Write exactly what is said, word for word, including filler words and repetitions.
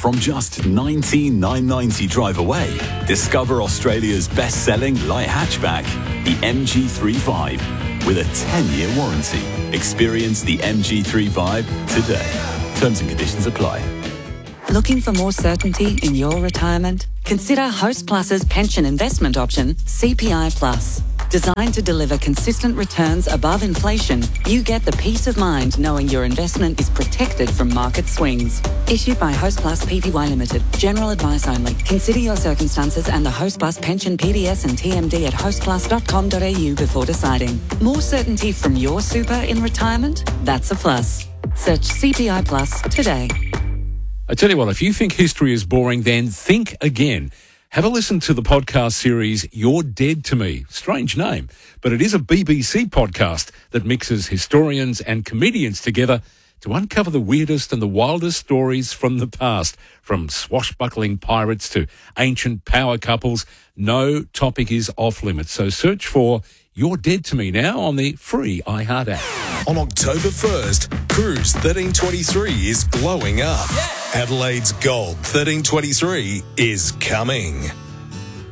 From just nineteen thousand nine hundred ninety drive away, discover Australia's best-selling light hatchback, the M G thirty-five, with a ten-year warranty. Experience the M G thirty-five today. Terms and conditions apply. Looking for more certainty in your retirement? Consider Hostplus's pension investment option, C P I Plus. Designed to deliver consistent returns above inflation, you get the peace of mind knowing your investment is protected from market swings. Issued by Hostplus Pty Limited. General advice only. Consider your circumstances and the Hostplus pension P D S and T M D at hostplus dot com dot a u before deciding. More certainty from your super in retirement? That's a plus. Search C P I Plus today. I tell you what, if you think history is boring, then think again. Have a listen to the podcast series, You're Dead to Me. Strange name, but it is a B B C podcast that mixes historians and comedians together to uncover the weirdest and the wildest stories from the past. From swashbuckling pirates to ancient power couples, no topic is off limits. So search for You're Dead to Me now on the free iHeart app. On October first, Cruise thirteen twenty-three is glowing up. Yeah. Adelaide's Gold thirteen twenty-three is coming.